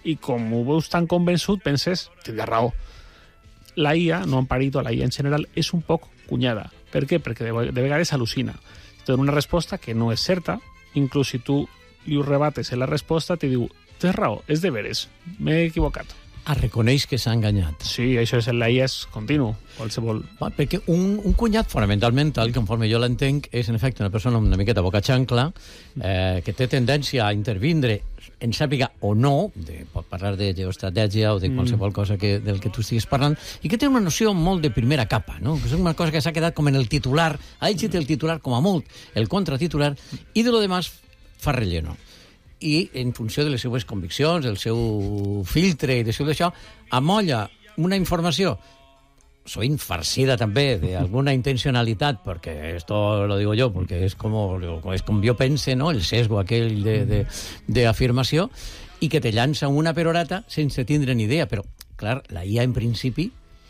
i com ho veus tan convençut, penses, tindrà raó. La IA, no Amparito, la IA en general, és un poc cunyada. Per què? Perquè de vegades al·lucina. Te dona una resposta que no és certa, inclús si tu li ho rebates en la resposta, te diu, tens raó, és de veres, m'he equivocat. Reconeix que s'ha enganyat. Sí, això és en la IA és continu, qualsevol. Perquè un cunyat fonamentalment, tal conforme jo l'entenc, és en efecte una persona una miqueta boca xancla, que té tendència a intervindre en sàpiga o no, pot parlar de geoestratègia o de qualsevol cosa del que tu estiguis parlant, i que té una noció molt de primera capa, no? Que és una cosa que s'ha quedat com en el titular, ha llegit el titular com a molt, el contratitular, i de lo demás fa relleno. I en funció de les seues conviccions, del seu filtre i de això, amolla una informació sovint farcida també d'alguna intencionalitat, perquè esto lo digo yo, porque es como yo pense, ¿no? El sesgo aquell d'afirmació, i que te llança una perorata sense tindre ni idea. Però, clar, la IA en principi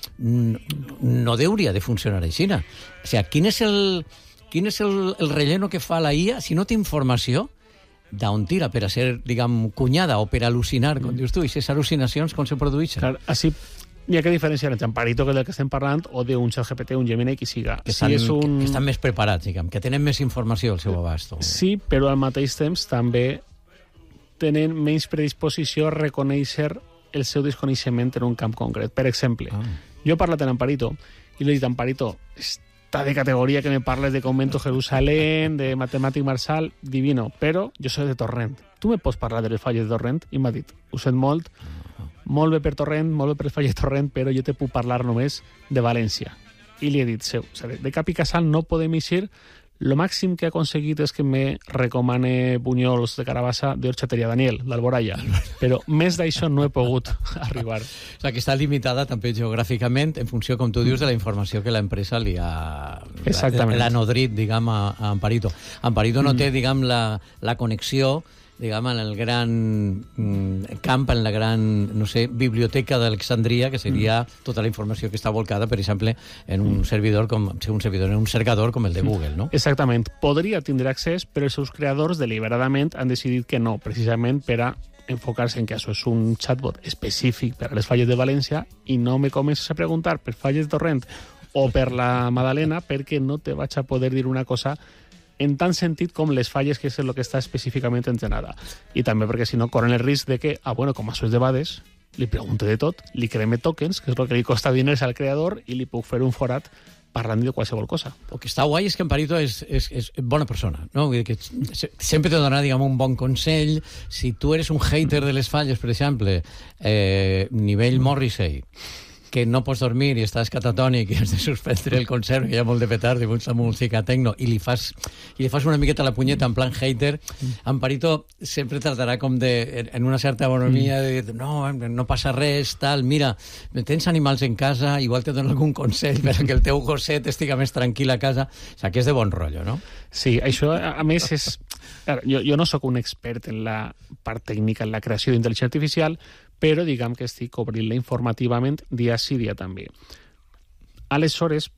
no hauria de funcionar així. O sigui, quin és el relleno que fa la IA si no té informació d'on tira per a ser, diguem, cunyada o per al·lucinar, com dius tu, i aquestes al·lucinacions com se produeixen? Clar, així hi ha que diferenciar entre Amparito, que és del que estem parlant, o d'un ChatGPT, un Gemini, qui siga. Que estan més preparats, diguem, que tenen més informació al seu abast. Sí, però al mateix temps també tenen menys predisposició a reconèixer el seu desconeixement en un camp concret. Per exemple, jo he parlat amb Amparito i li he dit, Amparito, está de categoría que me parles de Convento Jerusalén, de Matemàtic Marçal, divino, però jo soy de Torrent. Tu me pots parlar de les falles de Torrent? I m'ha dit, ho sent molt bé per Torrent, molt bé per les falles de Torrent, però jo te puc parlar només de València. I li he dit, de cap i casal no podem eixir. Lo màxim que he aconseguit és que me recomane bunyols de carabassa d'Horxateria Daniel, d'Alboraya, però més d'això no he pogut arribar. O sigui, que està limitada també geogràficament en funció, com tu dius, de la informació que l'empresa li ha nodrit, diguem, a Amparito. Amparito no té, diguem, la connexió, diguem, en el gran camp, en la gran, no sé, biblioteca d'Alexandria, que seria tota la informació que està volcada, per exemple, en un cercador com el de Google, no? Exactament. Podria tindre accés, però els seus creadors deliberadament han decidit que no, precisament per a enfocar-se en que això és un chatbot específic per a les falles de València i no me comences a preguntar per falles de Torrent o per la Madalena, perquè no te vaig a poder dir una cosa en tant sentit com les falles, que és el que està específicament entrenada. I també perquè, si no, corren el risc de que, com això és de Bades, li pregunte de tot, li creme tokens, que és el que li costa diners al creador, i li puc fer un forat parlant de qualsevol cosa. El que està guai és que Amparito és bona persona, no? Vull dir que sempre te donarà, diguem, un bon consell. Si tu eres un hater de les falles, per exemple, nivell Morrissey, que no pots dormir i estàs catatònic i has de suspendre el concert, que hi ha molt de petard i molta música tecno, i li fas una miqueta la punyeta en plan hater, Amparito sempre tratarà com en una certa bonomia de dir, no passa res, tal, mira, tens animals en casa, igual te dono algun consell per a que el teu gosset estigui més tranquil a casa. O sigui, que és de bon rotllo, no? Sí, això, a més, és... Jo no sóc un expert en la part tècnica, en la creació d'intel·ligència artificial, però diguem que estic obrint-la informativament dia sí, dia també. Aleshores,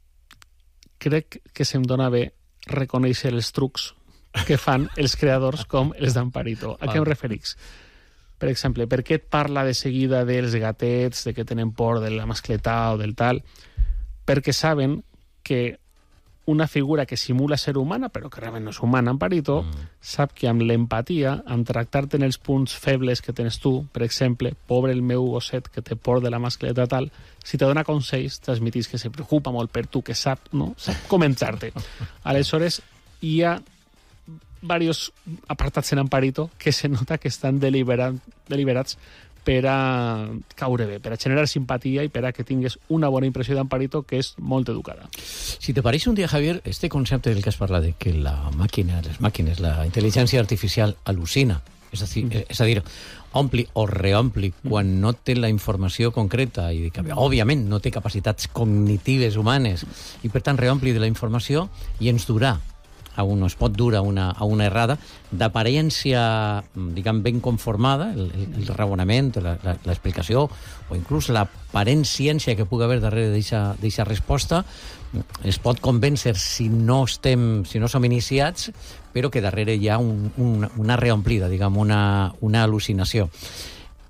crec que se'm dona bé reconèixer els trucs que fan els creadors com els d'Amparito. A què em referix? Per exemple, per què et parla de seguida dels gatets, de que tenen por de la mascletà o del tal? Perquè saben que una figura que simula ser humana, però que realment no és humana, Amparito, sap que amb l'empatia, amb tractar-te en els punts febles que tens tu, per exemple, pobre el meu gosset que té por de la mascleta tal, si te dona consells, transmitís que se preocupa molt per tu, que sap comentar-te. Aleshores, hi ha diversos apartats en Amparito que se nota que estan deliberats per a caure bé, per a generar simpatia i per a que tingues una bona impressió d'Amparito, que és molt educada. Si te pareix un dia, Javier, este concepte del que has parlat, de que les màquines, la intel·ligència artificial al·lucina, és a dir, ompli o reompli quan no té la informació concreta i que, òbviament, no té capacitats cognitives humanes i, per tant, reompli de la informació i ens durà es pot dur a una errada d'aparència, diguem, ben conformada, el raonament, l'explicació, o inclús l'aparent ciència que pugui haver darrere d'aquesta resposta, es pot convèncer si no som iniciats, però que darrere hi ha una reomplida, diguem, una al·lucinació.